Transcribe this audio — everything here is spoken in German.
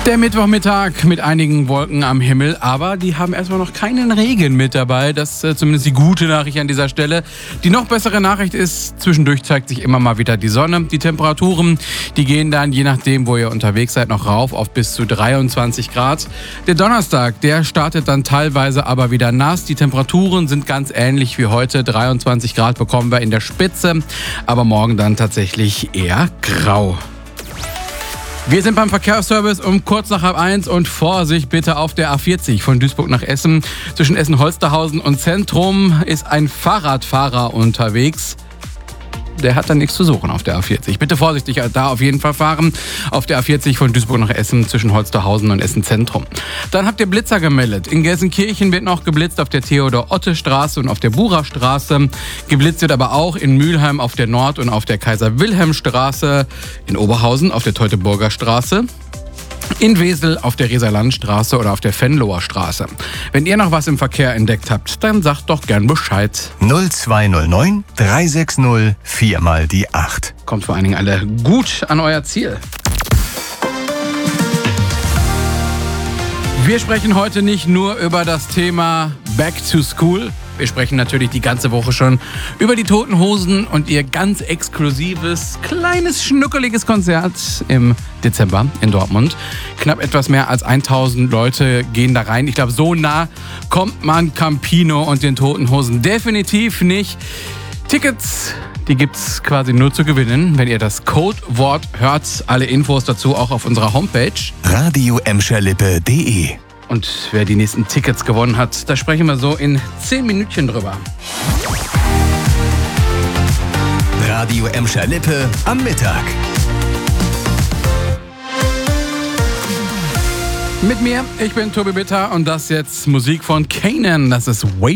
Der Mittwochmittag mit einigen Wolken am Himmel, aber die haben erstmal noch keinen Regen mit dabei. Das ist zumindest die gute Nachricht an dieser Stelle. Die noch bessere Nachricht ist, zwischendurch zeigt sich immer mal wieder die Sonne. Die Temperaturen, die gehen dann, je nachdem, wo ihr unterwegs seid, noch rauf auf bis zu 23 Grad. Der Donnerstag, der startet dann teilweise aber wieder nass. Die Temperaturen sind ganz ähnlich wie heute. 23 Grad bekommen wir in der Spitze, aber morgen dann tatsächlich eher grau. Wir sind beim Verkehrsservice um kurz nach 12:30 und Vorsicht bitte auf der A40 von Duisburg nach Essen. Zwischen Essen-Holsterhausen und Zentrum ist ein Fahrradfahrer unterwegs. Der hat dann nichts zu suchen auf der A40. Bitte vorsichtig da auf jeden Fall fahren. Auf der A40 von Duisburg nach Essen zwischen Holsterhausen und Essen-Zentrum. Dann habt ihr Blitzer gemeldet. In Gelsenkirchen wird noch geblitzt auf der Theodor-Otte-Straße und auf der Bucher-Straße. Geblitzt wird aber auch in Mülheim auf der Nord- und auf der Kaiser-Wilhelm-Straße. In Oberhausen auf der Teutoburger Straße. In Wesel auf der Reserlandstraße oder auf der Venloer Straße. Wenn ihr noch was im Verkehr entdeckt habt, dann sagt doch gern Bescheid. 0209 360 4 mal die 8. Kommt vor allen Dingen alle gut an euer Ziel. Wir sprechen heute nicht nur über das Thema Back to School. Wir sprechen natürlich die ganze Woche schon über die Toten Hosen und ihr ganz exklusives, kleines, schnuckeliges Konzert im Dezember in Dortmund. Knapp etwas mehr als 1000 Leute gehen da rein. Ich glaube, so nah kommt man Campino und den Toten Hosen definitiv nicht. Tickets, die gibt's quasi nur zu gewinnen, wenn ihr das Codewort hört. Alle Infos dazu auch auf unserer Homepage. radioemscherlippe.de. Und wer die nächsten Tickets gewonnen hat, da sprechen wir so in 10 Minütchen drüber. Radio Emscher-Lippe am Mittag. Mit mir, ich bin Tobi Bitter und das jetzt Musik von Kanan. Das ist Way